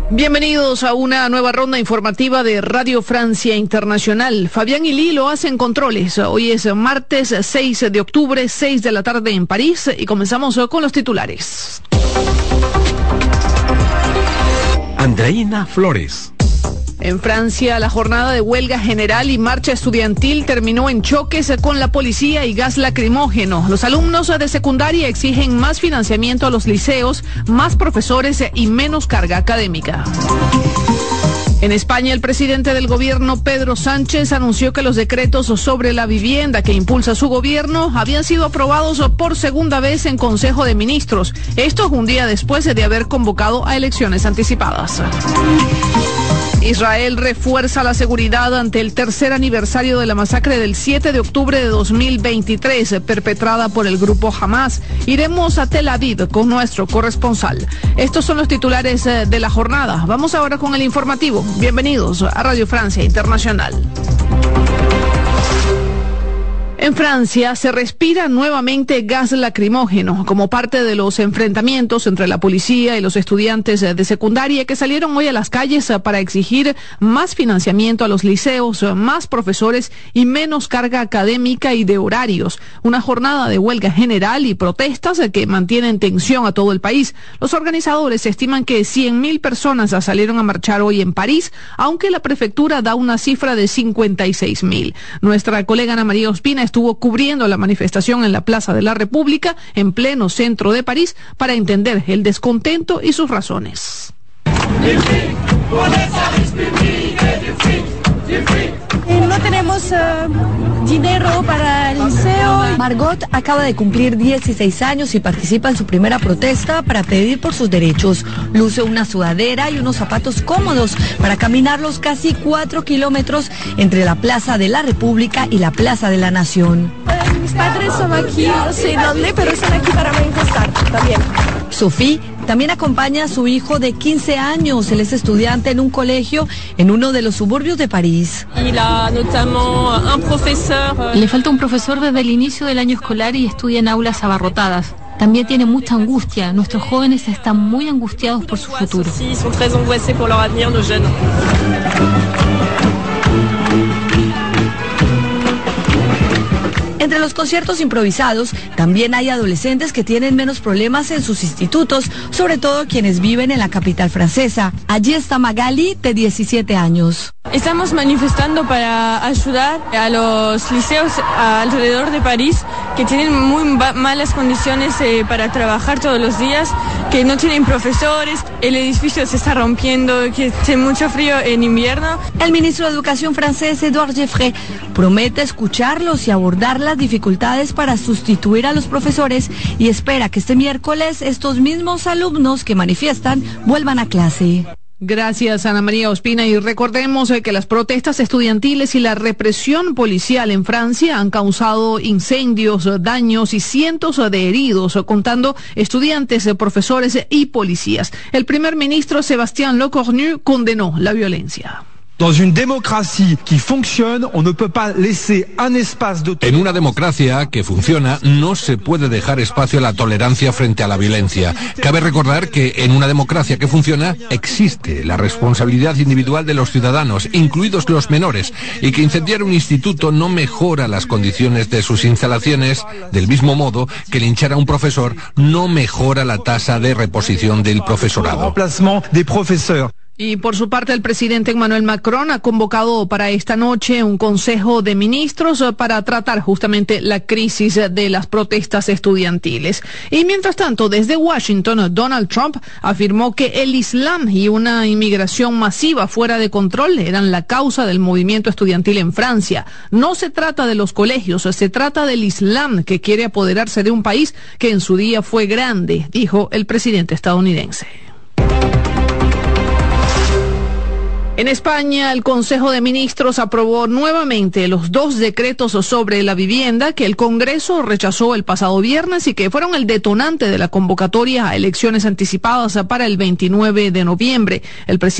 Bienvenidos a una nueva ronda informativa de Radio Francia Internacional. Fabián y Lilo hacen controles. Hoy es martes 6 de octubre, 6 de la tarde en París, y comenzamos con los titulares. Andreina Flores. En Francia, la jornada de huelga general y marcha estudiantil terminó en choques con la policía y gas lacrimógeno. Los alumnos de secundaria exigen más financiamiento a los liceos, más profesores y menos carga académica. En España, el presidente del gobierno, Pedro Sánchez, anunció que los decretos sobre la vivienda que impulsa su gobierno habían sido aprobados por segunda vez en Consejo de Ministros. Esto un día después de haber convocado a elecciones anticipadas. Israel refuerza la seguridad ante el tercer aniversario de la masacre del 7 de octubre de 2023, perpetrada por el grupo Hamas. Iremos a Tel Aviv con nuestro corresponsal. Estos son los titulares de la jornada. Vamos ahora con el informativo. Bienvenidos a Radio Francia Internacional. En Francia se respira nuevamente gas lacrimógeno como parte de los enfrentamientos entre la policía y los estudiantes de secundaria que salieron hoy a las calles para exigir más financiamiento a los liceos, más profesores y menos carga académica y de horarios. Una jornada de huelga general y protestas que mantienen tensión a todo el país. Los organizadores estiman que 100.000 personas salieron a marchar hoy en París, aunque la prefectura da una cifra de 56.000. Nuestra colega Ana María Ospina estuvo cubriendo la manifestación en la Plaza de la República, en pleno centro de París, para entender el descontento y sus razones. No tenemos dinero para el liceo. Margot acaba de cumplir 16 años y participa en su primera protesta para pedir por sus derechos. Luce una sudadera y unos zapatos cómodos para caminar los casi 4 kilómetros entre la Plaza de la República y la Plaza de la Nación. Mis padres son aquí, no sé dónde, pero están aquí para manifestar también. Sophie también acompaña a su hijo de 15 años. Él es estudiante en un colegio en uno de los suburbios de París. Le falta un profesor desde el inicio del año escolar y estudia en aulas abarrotadas. También tiene mucha angustia. Nuestros jóvenes están muy angustiados por su futuro. Entre los conciertos improvisados, también hay adolescentes que tienen menos problemas en sus institutos, sobre todo quienes viven en la capital francesa. Allí está Magali, de 17 años. Estamos manifestando para ayudar a los liceos alrededor de París que tienen muy malas condiciones para trabajar todos los días, que no tienen profesores, el edificio se está rompiendo, que hace mucho frío en invierno. El ministro de Educación francés, Édouard Geoffrey, promete escucharlos y abordar las dificultades para sustituir a los profesores y espera que este miércoles estos mismos alumnos que manifiestan vuelvan a clase. Gracias, Ana María Ospina. Y recordemos que las protestas estudiantiles y la represión policial en Francia han causado incendios, daños y cientos de heridos, contando estudiantes, profesores y policías. El primer ministro Sébastien Lecornu condenó la violencia. Dans une démocratie qui fonctionne, on ne peut pas laisser un espace de... En una democracia que funciona, no se puede dejar espacio a la tolerancia frente a la violencia. Cabe recordar que en una democracia que funciona existe la responsabilidad individual de los ciudadanos, incluidos los menores, y que incendiar un instituto no mejora las condiciones de sus instalaciones, del mismo modo que linchar a un profesor no mejora la tasa de reposición del profesorado. Y por su parte, el presidente Emmanuel Macron ha convocado para esta noche un consejo de ministros para tratar justamente la crisis de las protestas estudiantiles. Y mientras tanto, desde Washington, Donald Trump afirmó que el Islam y una inmigración masiva fuera de control eran la causa del movimiento estudiantil en Francia. No se trata de los colegios, se trata del Islam que quiere apoderarse de un país que en su día fue grande, dijo el presidente estadounidense. En España, el Consejo de Ministros aprobó nuevamente los 2 decretos sobre la vivienda que el Congreso rechazó el pasado viernes y que fueron el detonante de la convocatoria a elecciones anticipadas para el 29 de noviembre. El presidente